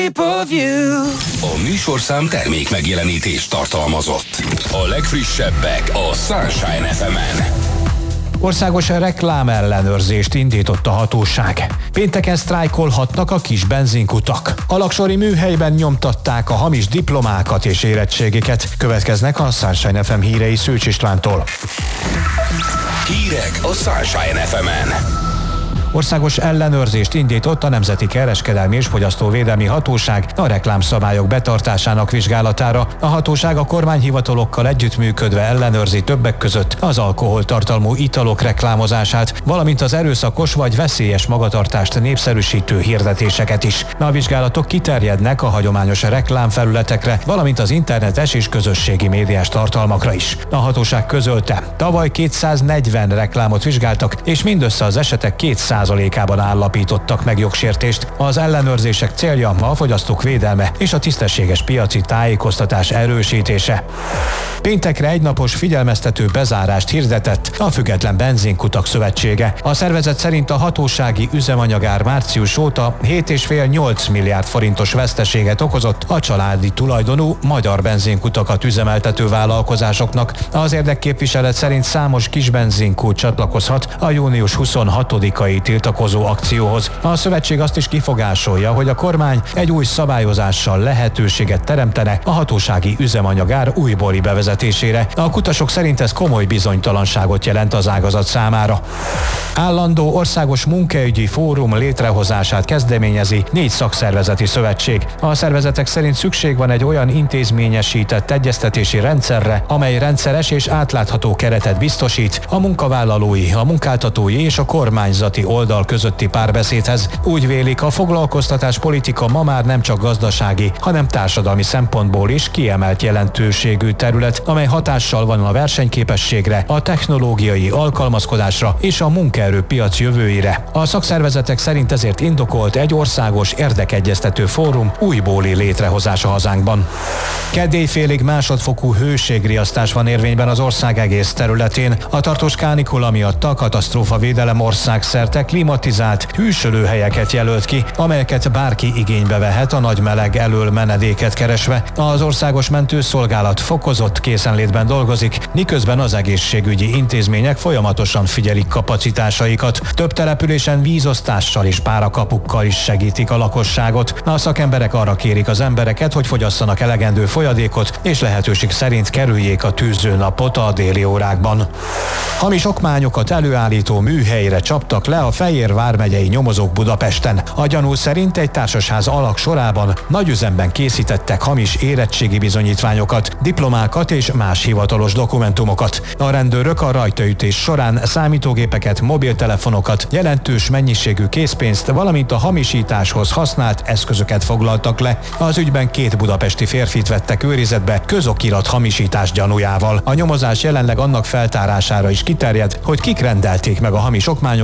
A műsorszám termék megjelenítést tartalmazott. A legfrissebbek a Sunshine FM-en. Országos reklámellenőrzést indított a hatóság. Pénteken sztrájkolhatnak a kis benzinkutak. A laksori műhelyben nyomtatták a hamis diplomákat és érettségiket. Következnek a Sunshine FM hírei Szőcs Istvántól. Hírek a Sunshine FM-en. Országos ellenőrzést indított a Nemzeti Kereskedelmi és Fogyasztóvédelmi Hatóság a reklámszabályok betartásának vizsgálatára. A hatóság a kormányhivatalokkal együttműködve ellenőrzi többek között az alkoholtartalmú italok reklámozását, valamint az erőszakos vagy veszélyes magatartást népszerűsítő hirdetéseket is. A vizsgálatok kiterjednek a hagyományos reklámfelületekre, valamint az internetes és közösségi médiás tartalmakra is. A hatóság közölte, tavaly 240 reklámot vizsgáltak, és mindössze az esetek 2%-ában állapítottak meg jogsértést. Az ellenőrzések célja a fogyasztók védelme és a tisztességes piaci tájékoztatás erősítése. Péntekre egynapos figyelmeztető bezárást hirdetett a Független Benzinkutak Szövetsége. A szervezet szerint a hatósági üzemanyagár március óta 7,5-8 milliárd forintos veszteséget okozott a családi tulajdonú magyar benzinkutakat üzemeltető vállalkozásoknak. Az érdekképviselet szerint számos kis benzinkút csatlakozhat a június 26-ai tiltakozó akcióhoz. A szövetség azt is kifogásolja, hogy a kormány egy új szabályozással lehetőséget teremtene a hatósági üzemanyagár újbóli bevezetésére. A kutasok szerint ez komoly bizonytalanságot jelent az ágazat számára. Állandó országos munkaügyi fórum létrehozását kezdeményezi 4 szakszervezeti szövetség. A szervezetek szerint szükség van egy olyan intézményesített egyeztetési rendszerre, amely rendszeres és átlátható keretet biztosít a munkavállalói, a munkáltatói és a kormányzati oldal közötti párbeszédhez. Úgy vélik, a foglalkoztatás politika ma már nem csak gazdasági, hanem társadalmi szempontból is kiemelt jelentőségű terület, amely hatással van a versenyképességre, a technológiai alkalmazkodásra és a munkaerőpiac jövőjére. A szakszervezetek szerint ezért indokolt egy országos érdekegyeztető fórum újbóli létrehozása hazánkban. Kedd éjfélig másodfokú hőségriasztás van érvényben az ország egész területén. A tartós kánikula miatt a katasztrófavédelem országszerte klimatizált hűsölőhelyeket jelölt ki, amelyeket bárki igénybe vehet a nagy meleg elől menedéket keresve. Az országos mentőszolgálat fokozott készenlétben dolgozik, miközben az egészségügyi intézmények folyamatosan figyelik kapacitásaikat. Több településen vízosztással és párakapukkal is segítik a lakosságot. A szakemberek arra kérik az embereket, hogy fogyasszanak elegendő folyadékot, és lehetőség szerint kerüljék a tűzőnapot a déli órákban. Hamis okmányokat előállító műhelyre csaptak le a Fejér vármegyei nyomozók Budapesten. A gyanú szerint egy társasház alaksorában nagyüzemben készítettek hamis érettségi bizonyítványokat, diplomákat és más hivatalos dokumentumokat. A rendőrök a rajtaütés során számítógépeket, mobiltelefonokat, jelentős mennyiségű készpénzt, valamint a hamisításhoz használt eszközöket foglaltak le. Az ügyben 2 budapesti férfit vettek őrizetbe közokirat hamisítás gyanújával. A nyomozás jelenleg annak feltárására is kiterjed, hogy kik rendelték meg a hamis okmányokat,